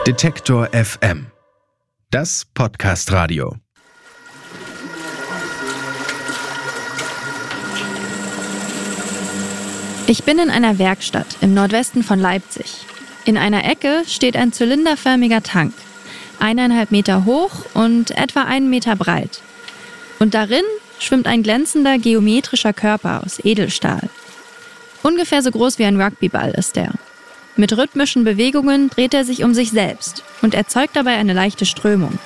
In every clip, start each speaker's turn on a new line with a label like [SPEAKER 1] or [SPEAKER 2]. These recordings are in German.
[SPEAKER 1] Detektor FM. Das Podcast-Radio.
[SPEAKER 2] Ich bin in einer Werkstatt im Nordwesten von Leipzig. In einer Ecke steht ein zylinderförmiger Tank, 1,5 Meter hoch und etwa 1 Meter breit. Und darin schwimmt ein glänzender geometrischer Körper aus Edelstahl. Ungefähr so groß wie ein Rugbyball ist er. Mit rhythmischen Bewegungen dreht er sich um sich selbst und erzeugt dabei eine leichte Strömung.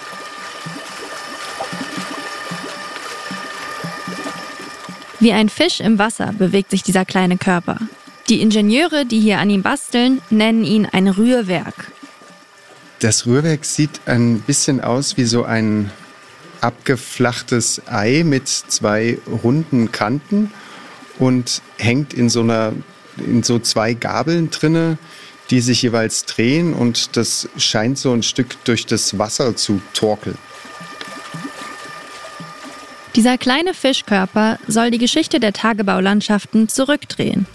[SPEAKER 2] Wie ein Fisch im Wasser bewegt sich dieser kleine Körper. Die Ingenieure, die hier an ihm basteln, nennen ihn ein Rührwerk.
[SPEAKER 3] Das Rührwerk sieht ein bisschen aus wie so ein abgeflachtes Ei mit 2 runden Kanten und hängt in so 2 Gabeln drinne, die sich jeweils drehen, und das scheint so ein Stück durch das Wasser zu torkeln.
[SPEAKER 2] Dieser kleine Fischkörper soll die Geschichte der Tagebaulandschaften zurückdrehen.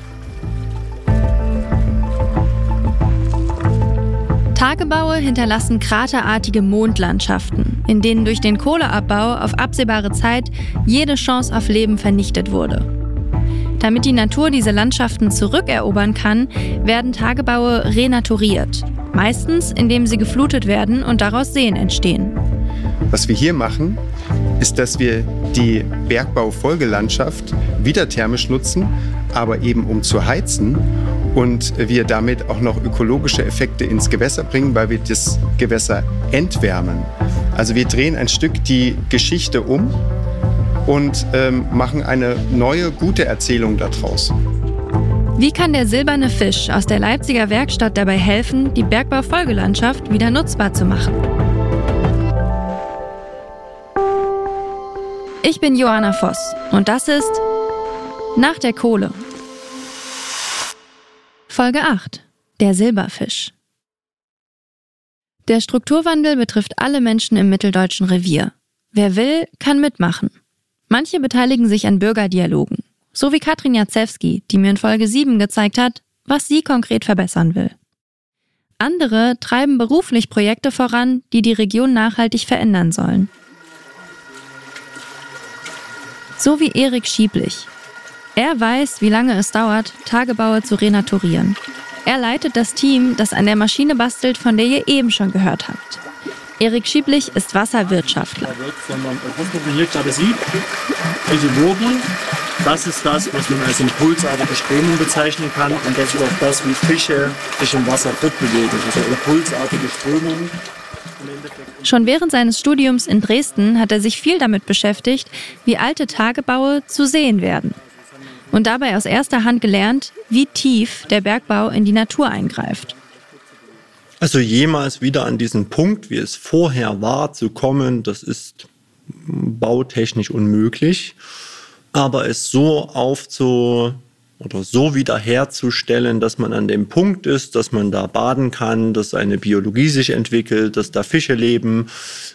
[SPEAKER 2] Tagebaue hinterlassen kraterartige Mondlandschaften, in denen durch den Kohleabbau auf absehbare Zeit jede Chance auf Leben vernichtet wurde. Damit die Natur diese Landschaften zurückerobern kann, werden Tagebaue renaturiert. Meistens, indem sie geflutet werden und daraus Seen entstehen.
[SPEAKER 3] Was wir hier machen, ist, dass wir die Bergbaufolgelandschaft wieder thermisch nutzen, aber eben um zu heizen, und wir damit auch noch ökologische Effekte ins Gewässer bringen, weil wir das Gewässer entwärmen. Also wir drehen ein Stück die Geschichte um und machen eine neue, gute Erzählung daraus.
[SPEAKER 2] Wie kann der silberne Fisch aus der Leipziger Werkstatt dabei helfen, die Bergbaufolgelandschaft wieder nutzbar zu machen? Ich bin Johanna Voss und das ist Nach der Kohle. Folge 8. Der Silberfisch. Der Strukturwandel betrifft alle Menschen im mitteldeutschen Revier. Wer will, kann mitmachen. Manche beteiligen sich an Bürgerdialogen, so wie Katrin Jacewski, die mir in Folge 7 gezeigt hat, was sie konkret verbessern will. Andere treiben beruflich Projekte voran, die die Region nachhaltig verändern sollen. So wie Erik Schieblich. Er weiß, wie lange es dauert, Tagebaue zu renaturieren. Er leitet das Team, das an der Maschine bastelt, von der ihr eben schon gehört habt. Erik Schieblich ist Wasserwirtschaftler.
[SPEAKER 4] Hier gerade sieht, diese Wogen, das ist das, was man als impulsartige Strömung bezeichnen kann. Und das ist auch das, wie Fische sich im Wasser fortbewegen. Also impulsartige Strömung.
[SPEAKER 2] Schon während seines Studiums in Dresden hat er sich viel damit beschäftigt, wie alte Tagebaue zu Seen werden. Und dabei aus erster Hand gelernt, wie tief der Bergbau in die Natur eingreift.
[SPEAKER 5] Also jemals wieder an diesen Punkt, wie es vorher war, zu kommen, das ist bautechnisch unmöglich. Aber es so so wiederherzustellen, dass man an dem Punkt ist, dass man da baden kann, dass eine Biologie sich entwickelt, dass da Fische leben,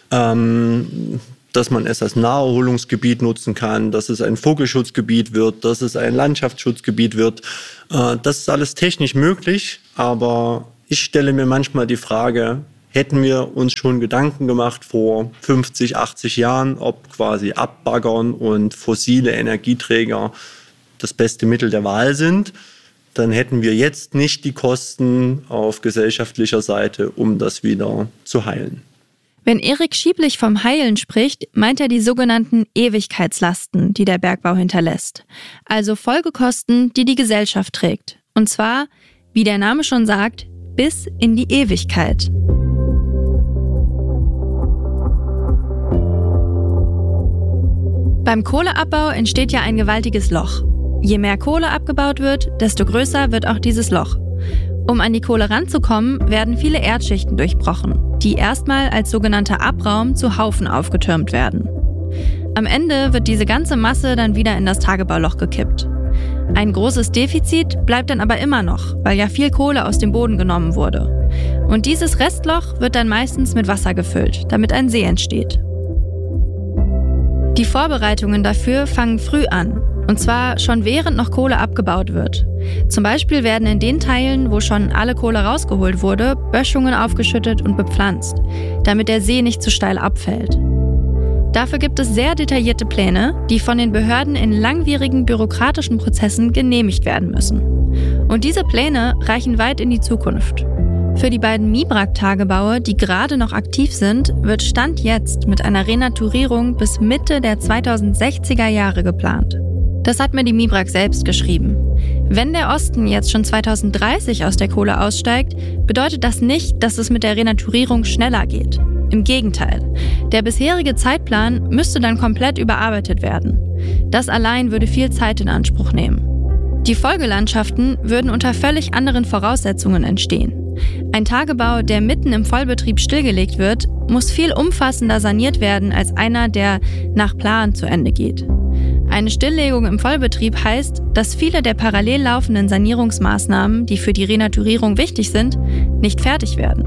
[SPEAKER 5] dass man es als Naherholungsgebiet nutzen kann, dass es ein Vogelschutzgebiet wird, dass es ein Landschaftsschutzgebiet wird. Das ist alles technisch möglich, aber ich stelle mir manchmal die Frage, hätten wir uns schon Gedanken gemacht vor 50, 80 Jahren, ob quasi Abbaggern und fossile Energieträger das beste Mittel der Wahl sind, dann hätten wir jetzt nicht die Kosten auf gesellschaftlicher Seite, um das wieder zu heilen.
[SPEAKER 2] Wenn Erik Schieblich vom Heilen spricht, meint er die sogenannten Ewigkeitslasten, die der Bergbau hinterlässt. Also Folgekosten, die die Gesellschaft trägt. Und zwar, wie der Name schon sagt, bis in die Ewigkeit. Beim Kohleabbau entsteht ja ein gewaltiges Loch. Je mehr Kohle abgebaut wird, desto größer wird auch dieses Loch. Um an die Kohle ranzukommen, werden viele Erdschichten durchbrochen, die erstmal als sogenannter Abraum zu Haufen aufgetürmt werden. Am Ende wird diese ganze Masse dann wieder in das Tagebauloch gekippt. Ein großes Defizit bleibt dann aber immer noch, weil ja viel Kohle aus dem Boden genommen wurde. Und dieses Restloch wird dann meistens mit Wasser gefüllt, damit ein See entsteht. Die Vorbereitungen dafür fangen früh an. Und zwar schon während noch Kohle abgebaut wird. Zum Beispiel werden in den Teilen, wo schon alle Kohle rausgeholt wurde, Böschungen aufgeschüttet und bepflanzt, damit der See nicht zu steil abfällt. Dafür gibt es sehr detaillierte Pläne, die von den Behörden in langwierigen bürokratischen Prozessen genehmigt werden müssen. Und diese Pläne reichen weit in die Zukunft. Für die beiden MIBRAG-Tagebaue, die gerade noch aktiv sind, wird Stand jetzt mit einer Renaturierung bis Mitte der 2060er Jahre geplant. Das hat mir die MIBRAG selbst geschrieben. Wenn der Osten jetzt schon 2030 aus der Kohle aussteigt, bedeutet das nicht, dass es mit der Renaturierung schneller geht. Im Gegenteil. Der bisherige Zeitplan müsste dann komplett überarbeitet werden. Das allein würde viel Zeit in Anspruch nehmen. Die Folgelandschaften würden unter völlig anderen Voraussetzungen entstehen. Ein Tagebau, der mitten im Vollbetrieb stillgelegt wird, muss viel umfassender saniert werden als einer, der nach Plan zu Ende geht. Eine Stilllegung im Vollbetrieb heißt, dass viele der parallel laufenden Sanierungsmaßnahmen, die für die Renaturierung wichtig sind, nicht fertig werden.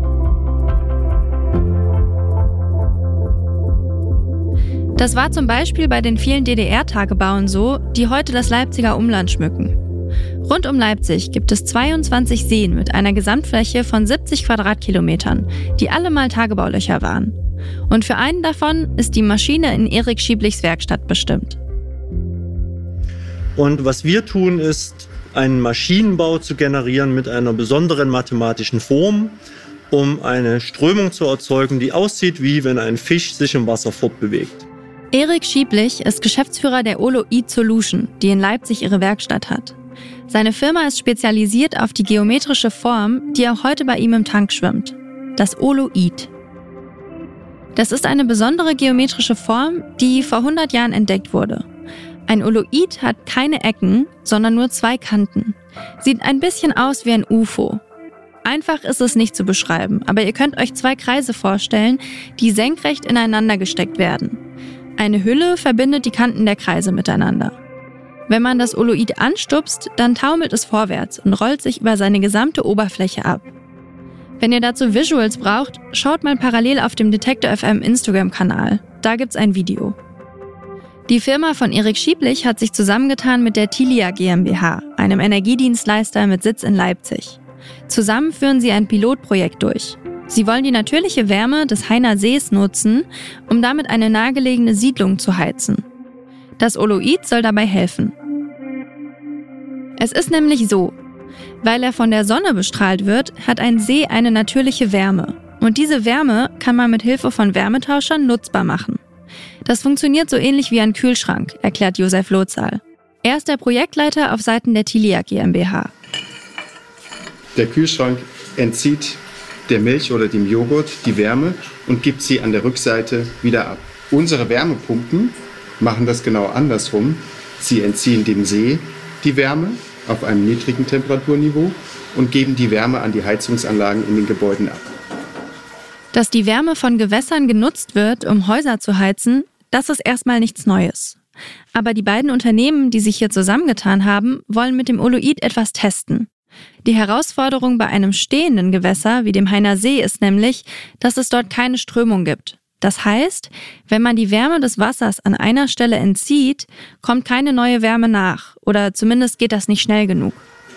[SPEAKER 2] Das war zum Beispiel bei den vielen DDR-Tagebauen so, die heute das Leipziger Umland schmücken. Rund um Leipzig gibt es 22 Seen mit einer Gesamtfläche von 70 Quadratkilometern, die alle mal Tagebaulöcher waren. Und für einen davon ist die Maschine in Erik Schieblichs Werkstatt bestimmt.
[SPEAKER 5] Und was wir tun, ist, einen Maschinenbau zu generieren mit einer besonderen mathematischen Form, um eine Strömung zu erzeugen, die aussieht, wie wenn ein Fisch sich im Wasser fortbewegt.
[SPEAKER 2] Erik Schieblich ist Geschäftsführer der Oloid Solution, die in Leipzig ihre Werkstatt hat. Seine Firma ist spezialisiert auf die geometrische Form, die auch heute bei ihm im Tank schwimmt. Das Oloid. Das ist eine besondere geometrische Form, die vor 100 Jahren entdeckt wurde. Ein Oloid hat keine Ecken, sondern nur 2 Kanten. Sieht ein bisschen aus wie ein UFO. Einfach ist es nicht zu beschreiben, aber ihr könnt euch 2 Kreise vorstellen, die senkrecht ineinander gesteckt werden. Eine Hülle verbindet die Kanten der Kreise miteinander. Wenn man das Oloid anstupst, dann taumelt es vorwärts und rollt sich über seine gesamte Oberfläche ab. Wenn ihr dazu Visuals braucht, schaut mal parallel auf dem Detektor FM Instagram-Kanal. Da gibt's ein Video. Die Firma von Erik Schieblich hat sich zusammengetan mit der Tilia GmbH, einem Energiedienstleister mit Sitz in Leipzig. Zusammen führen sie ein Pilotprojekt durch. Sie wollen die natürliche Wärme des Hainer Sees nutzen, um damit eine nahegelegene Siedlung zu heizen. Das Oloid soll dabei helfen. Es ist nämlich so, weil er von der Sonne bestrahlt wird, hat ein See eine natürliche Wärme. Und diese Wärme kann man mit Hilfe von Wärmetauschern nutzbar machen. Das funktioniert so ähnlich wie ein Kühlschrank, erklärt Josef Lotzahl. Er ist der Projektleiter auf Seiten der Tilia GmbH.
[SPEAKER 3] Der Kühlschrank entzieht der Milch oder dem Joghurt die Wärme und gibt sie an der Rückseite wieder ab. Unsere Wärmepumpen machen das genau andersrum. Sie entziehen dem See die Wärme auf einem niedrigen Temperaturniveau und geben die Wärme an die Heizungsanlagen in den Gebäuden ab.
[SPEAKER 2] Dass die Wärme von Gewässern genutzt wird, um Häuser zu heizen, das ist erstmal nichts Neues. Aber die beiden Unternehmen, die sich hier zusammengetan haben, wollen mit dem Oloid etwas testen. Die Herausforderung bei einem stehenden Gewässer wie dem Hainer See ist nämlich, dass es dort keine Strömung gibt. Das heißt, wenn man die Wärme des Wassers an einer Stelle entzieht, kommt keine neue Wärme nach. Oder zumindest geht das nicht schnell genug.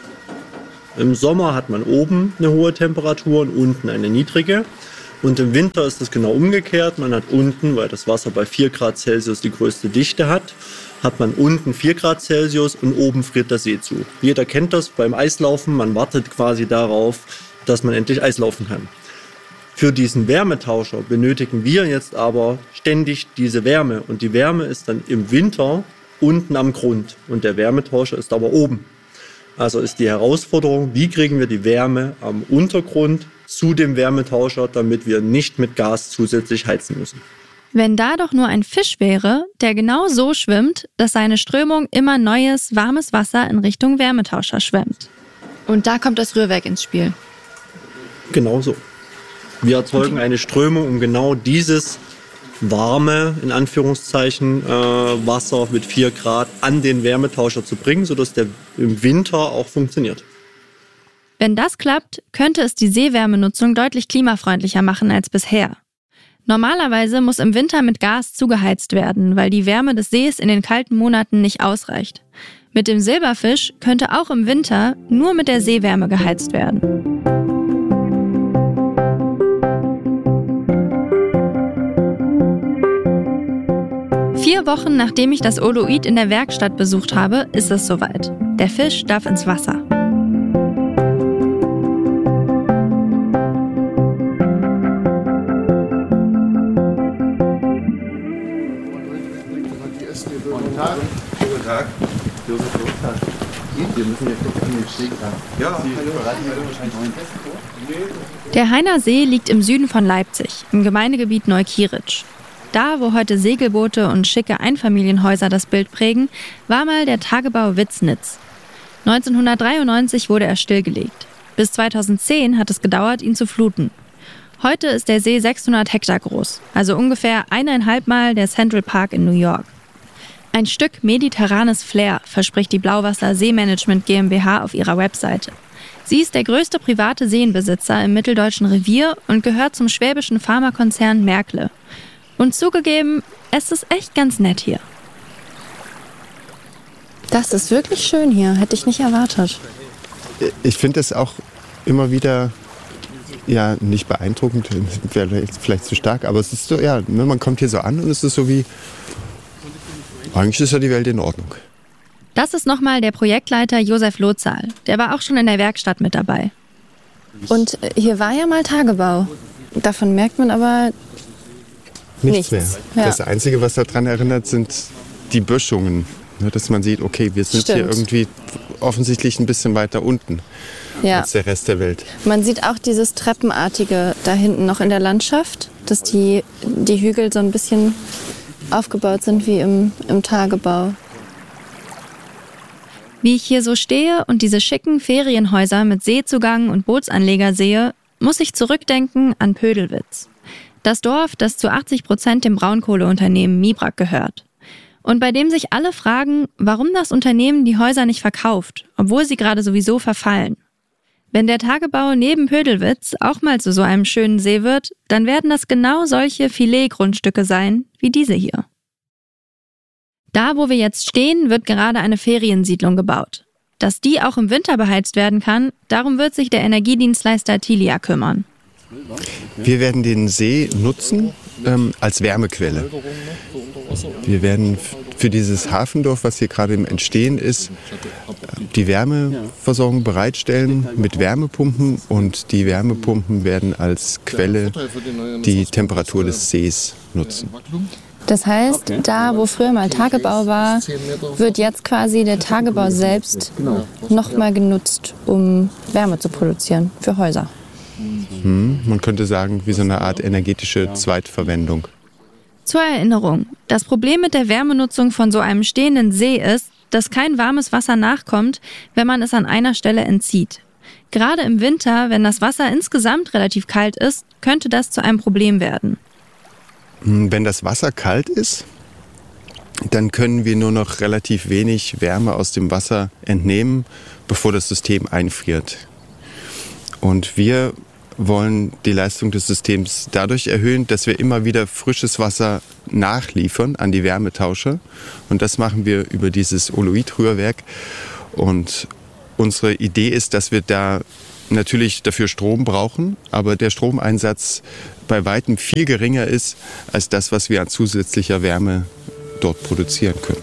[SPEAKER 5] Im Sommer hat man oben eine hohe Temperatur und unten eine niedrige. Und im Winter ist es genau umgekehrt. Man hat unten, weil das Wasser bei 4 Grad Celsius die größte Dichte hat man unten 4 Grad Celsius und oben friert der See zu. Jeder kennt das beim Eislaufen. Man wartet quasi darauf, dass man endlich Eislaufen kann. Für diesen Wärmetauscher benötigen wir jetzt aber ständig diese Wärme. Und die Wärme ist dann im Winter unten am Grund. Und der Wärmetauscher ist aber oben. Also ist die Herausforderung, wie kriegen wir die Wärme am Untergrund zu dem Wärmetauscher, damit wir nicht mit Gas zusätzlich heizen müssen.
[SPEAKER 2] Wenn da doch nur ein Fisch wäre, der genau so schwimmt, dass seine Strömung immer neues, warmes Wasser in Richtung Wärmetauscher schwemmt. Und da kommt das Rührwerk ins Spiel.
[SPEAKER 5] Genau so. Wir erzeugen eine Strömung, um genau dieses warme, in Anführungszeichen, Wasser mit 4 Grad an den Wärmetauscher zu bringen, sodass der im Winter auch funktioniert.
[SPEAKER 2] Wenn das klappt, könnte es die Seewärmenutzung deutlich klimafreundlicher machen als bisher. Normalerweise muss im Winter mit Gas zugeheizt werden, weil die Wärme des Sees in den kalten Monaten nicht ausreicht. Mit dem Silberfisch könnte auch im Winter nur mit der Seewärme geheizt werden. Vier Wochen nachdem ich das Oluit in der Werkstatt besucht habe, ist es soweit. Der Fisch darf ins Wasser.
[SPEAKER 3] Guten Tag. Wir müssen jetzt kurz an den Steg ran. Ja, hallo.
[SPEAKER 2] Der Hainer See liegt im Süden von Leipzig, im Gemeindegebiet Neukirch. Da, wo heute Segelboote und schicke Einfamilienhäuser das Bild prägen, war mal der Tagebau Witznitz. 1993 wurde er stillgelegt. Bis 2010 hat es gedauert, ihn zu fluten. Heute ist der See 600 Hektar groß, also ungefähr 1,5 Mal der Central Park in New York. Ein Stück mediterranes Flair verspricht die Blauwasser Seemanagement GmbH auf ihrer Webseite. Sie ist der größte private Seenbesitzer im mitteldeutschen Revier und gehört zum schwäbischen Pharmakonzern Märkle. Und zugegeben, es ist echt ganz nett hier.
[SPEAKER 6] Das ist wirklich schön hier, hätte ich nicht erwartet.
[SPEAKER 3] Ich finde es auch immer wieder, ja, nicht beeindruckend, wäre vielleicht zu stark, aber es ist so, ja, man kommt hier so an und es ist so wie, eigentlich ist ja die Welt in Ordnung.
[SPEAKER 2] Das ist nochmal der Projektleiter Josef Lotzahl. Der war auch schon in der Werkstatt mit dabei.
[SPEAKER 6] Und hier war ja mal Tagebau. Davon merkt man aber nichts
[SPEAKER 3] mehr.
[SPEAKER 6] Ja.
[SPEAKER 3] Das Einzige, was daran erinnert, sind die Böschungen. Dass man sieht, okay, wir sind hier irgendwie offensichtlich ein bisschen weiter unten als der Rest der Welt.
[SPEAKER 6] Man sieht auch dieses Treppenartige da hinten noch in der Landschaft, dass die Hügel so ein bisschen aufgebaut sind wie im Tagebau.
[SPEAKER 2] Wie ich hier so stehe und diese schicken Ferienhäuser mit Seezugang und Bootsanleger sehe, muss ich zurückdenken an Pödelwitz. Das Dorf, das zu 80% dem Braunkohleunternehmen Mibrak gehört. Und bei dem sich alle fragen, warum das Unternehmen die Häuser nicht verkauft, obwohl sie gerade sowieso verfallen. Wenn der Tagebau neben Pödelwitz auch mal zu so einem schönen See wird, dann werden das genau solche Filetgrundstücke sein, wie diese hier. Da, wo wir jetzt stehen, wird gerade eine Feriensiedlung gebaut. Dass die auch im Winter beheizt werden kann, darum wird sich der Energiedienstleister Tilia kümmern.
[SPEAKER 3] Wir werden den See nutzen als Wärmequelle. Wir werden für dieses Hafendorf, was hier gerade im Entstehen ist, die Wärmeversorgung bereitstellen mit Wärmepumpen und die Wärmepumpen werden als Quelle die Temperatur des Sees nutzen.
[SPEAKER 6] Das heißt, da wo früher mal Tagebau war, wird jetzt quasi der Tagebau selbst nochmal genutzt, um Wärme zu produzieren für Häuser.
[SPEAKER 3] Man könnte sagen, wie so eine Art energetische Zweitverwendung.
[SPEAKER 2] Zur Erinnerung, das Problem mit der Wärmenutzung von so einem stehenden See ist, dass kein warmes Wasser nachkommt, wenn man es an einer Stelle entzieht. Gerade im Winter, wenn das Wasser insgesamt relativ kalt ist, könnte das zu einem Problem werden.
[SPEAKER 3] Wenn das Wasser kalt ist, dann können wir nur noch relativ wenig Wärme aus dem Wasser entnehmen, bevor das System einfriert. Und wir wollen die Leistung des Systems dadurch erhöhen, dass wir immer wieder frisches Wasser nachliefern an die Wärmetauscher. Und das machen wir über dieses Oluit-Rührwerk. Und unsere Idee ist, dass wir da natürlich dafür Strom brauchen, aber der Stromeinsatz bei weitem viel geringer ist als das, was wir an zusätzlicher Wärme dort produzieren können.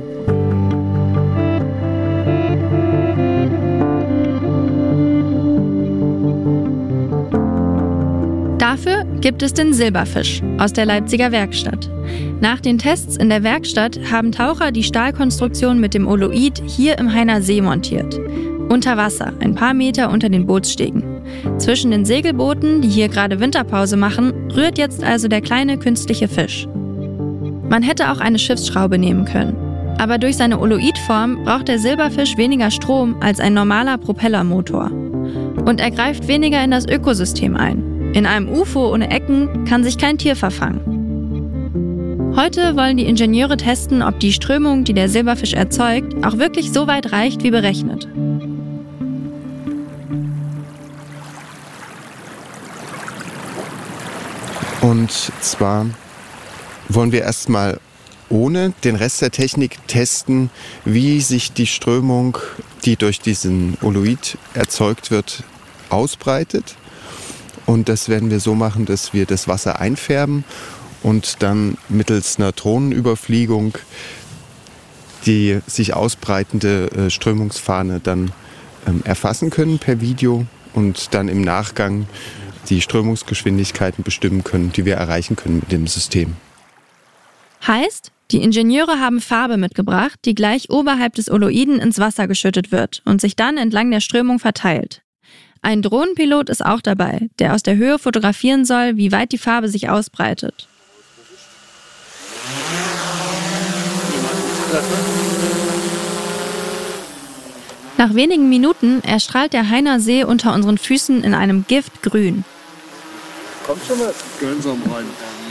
[SPEAKER 2] Dafür gibt es den Silberfisch aus der Leipziger Werkstatt. Nach den Tests in der Werkstatt haben Taucher die Stahlkonstruktion mit dem Oluit hier im Hainer See montiert. Unter Wasser, ein paar Meter unter den Bootsstegen. Zwischen den Segelbooten, die hier gerade Winterpause machen, rührt jetzt also der kleine künstliche Fisch. Man hätte auch eine Schiffsschraube nehmen können. Aber durch seine Oluit-Form braucht der Silberfisch weniger Strom als ein normaler Propellermotor. Und er greift weniger in das Ökosystem ein. In einem UFO ohne Ecken kann sich kein Tier verfangen. Heute wollen die Ingenieure testen, ob die Strömung, die der Silberfisch erzeugt, auch wirklich so weit reicht wie berechnet.
[SPEAKER 3] Und zwar wollen wir erstmal ohne den Rest der Technik testen, wie sich die Strömung, die durch diesen Oluit erzeugt wird, ausbreitet. Und das werden wir so machen, dass wir das Wasser einfärben und dann mittels Neutronenüberfliegung die sich ausbreitende Strömungsfahne dann erfassen können per Video und dann im Nachgang die Strömungsgeschwindigkeiten bestimmen können, die wir erreichen können mit dem System.
[SPEAKER 2] Heißt, die Ingenieure haben Farbe mitgebracht, die gleich oberhalb des Oluiden ins Wasser geschüttet wird und sich dann entlang der Strömung verteilt. Ein Drohnenpilot ist auch dabei, der aus der Höhe fotografieren soll, wie weit die Farbe sich ausbreitet. Nach wenigen Minuten erstrahlt der Hainer See unter unseren Füßen in einem Giftgrün.
[SPEAKER 4] Kommt schon mal. Gemeinsam rein.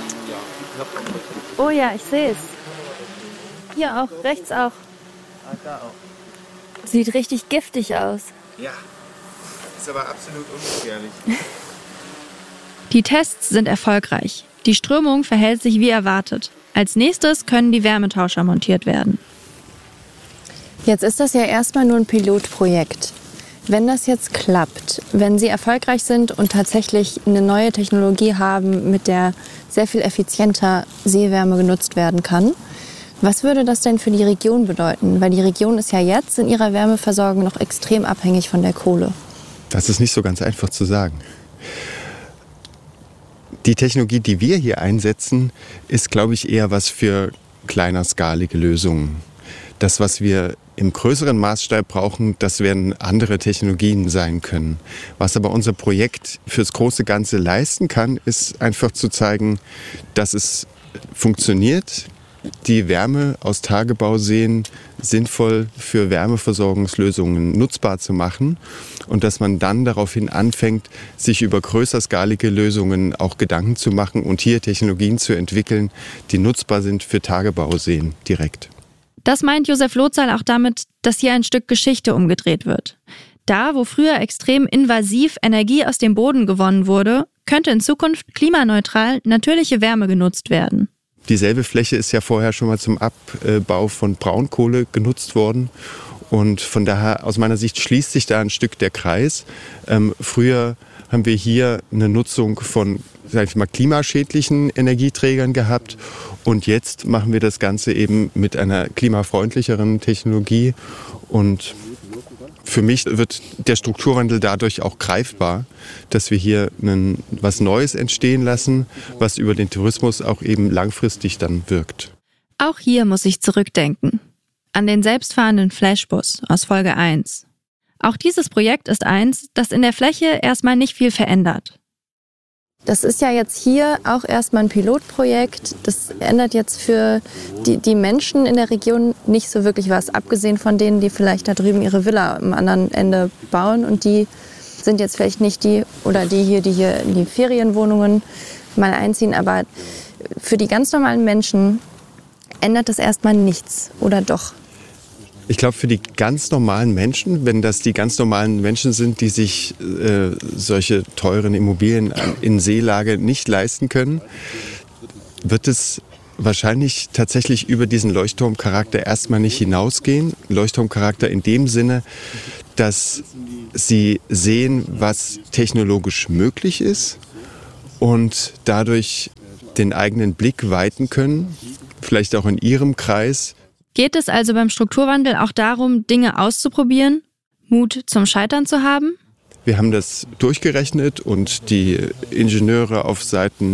[SPEAKER 2] Oh ja, ich sehe es. Hier auch, rechts auch.
[SPEAKER 3] Da auch.
[SPEAKER 2] Sieht richtig giftig aus.
[SPEAKER 3] Ja, ist aber absolut ungefährlich.
[SPEAKER 2] Die Tests sind erfolgreich. Die Strömung verhält sich wie erwartet. Als nächstes können die Wärmetauscher montiert werden.
[SPEAKER 6] Jetzt ist das ja erstmal nur ein Pilotprojekt. Wenn das jetzt klappt, wenn Sie erfolgreich sind und tatsächlich eine neue Technologie haben, mit der sehr viel effizienter Seewärme genutzt werden kann, was würde das denn für die Region bedeuten? Weil die Region ist ja jetzt in ihrer Wärmeversorgung noch extrem abhängig von der Kohle.
[SPEAKER 3] Das ist nicht so ganz einfach zu sagen. Die Technologie, die wir hier einsetzen, ist, glaube ich, eher was für kleinerskalige Lösungen. Das, was wir im größeren Maßstab brauchen, das werden andere Technologien sein können. Was aber unser Projekt fürs große Ganze leisten kann, ist einfach zu zeigen, dass es funktioniert, die Wärme aus Tagebauseen sinnvoll für Wärmeversorgungslösungen nutzbar zu machen und dass man dann daraufhin anfängt, sich über größerskalige Lösungen auch Gedanken zu machen und hier Technologien zu entwickeln, die nutzbar sind für Tagebauseen direkt.
[SPEAKER 2] Das meint Josef Lothsal auch damit, dass hier ein Stück Geschichte umgedreht wird. Da, wo früher extrem invasiv Energie aus dem Boden gewonnen wurde, könnte in Zukunft klimaneutral natürliche Wärme genutzt werden.
[SPEAKER 3] Dieselbe Fläche ist ja vorher schon mal zum Abbau von Braunkohle genutzt worden. Und von daher, aus meiner Sicht, schließt sich da ein Stück der Kreis. Früher haben wir hier eine Nutzung von, sag ich mal, klimaschädlichen Energieträgern gehabt. Und jetzt machen wir das Ganze eben mit einer klimafreundlicheren Technologie. Und für mich wird der Strukturwandel dadurch auch greifbar, dass wir hier was Neues entstehen lassen, was über den Tourismus auch eben langfristig dann wirkt.
[SPEAKER 2] Auch hier muss ich zurückdenken. An den selbstfahrenden Flashbus aus Folge 1. Auch dieses Projekt ist eins, das in der Fläche erstmal nicht viel verändert.
[SPEAKER 6] Das ist ja jetzt hier auch erstmal ein Pilotprojekt. Das ändert jetzt für die Menschen in der Region nicht so wirklich was, abgesehen von denen, die vielleicht da drüben ihre Villa am anderen Ende bauen. Und die sind jetzt vielleicht nicht die hier in die Ferienwohnungen mal einziehen. Aber für die ganz normalen Menschen ändert das erstmal nichts, oder doch?
[SPEAKER 3] Ich glaube, für die ganz normalen Menschen, wenn das die ganz normalen Menschen sind, die sich solche teuren Immobilien in Seelage nicht leisten können, wird es wahrscheinlich tatsächlich über diesen Leuchtturmcharakter erstmal nicht hinausgehen. Leuchtturmcharakter in dem Sinne, dass sie sehen, was technologisch möglich ist und dadurch den eigenen Blick weiten können, vielleicht auch in ihrem Kreis.
[SPEAKER 2] Geht es also beim Strukturwandel auch darum, Dinge auszuprobieren, Mut zum Scheitern zu haben?
[SPEAKER 3] Wir haben das durchgerechnet und die Ingenieure auf Seiten